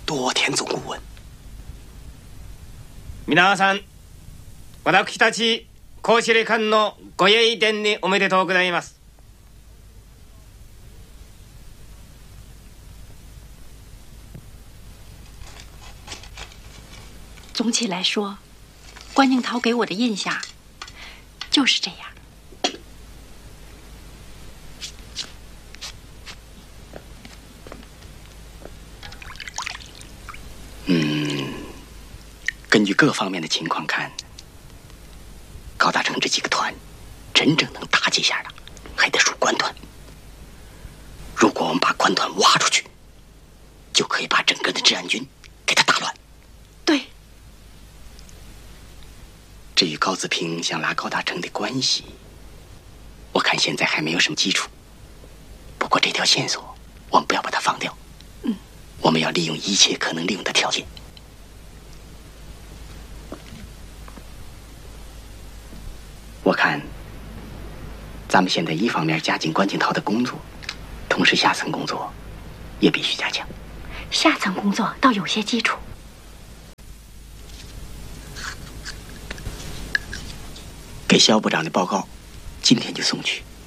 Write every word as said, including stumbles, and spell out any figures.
多田总顾问。 皆さん、私たち公司館のご栄伝におめでとうございます。 总体来说，关敬陶给我的印象就是这样。 嗯，根据各方面的情况看，高大成这几个团真正能打几下的，还得数关团。如果我们把关团挖出去，就可以把整个的治安军给他打乱。 对。 至于高子平想拉高大成的关系，我看现在还没有什么基础。不过这条线索我们不要把它放掉。 嗯， 我们要利用一切可能利用的条件。我看咱们现在一方面加紧关敬陶的工作，同时下层工作也必须加强。 下层工作倒有些基础。 给肖部长的报告今天就送去。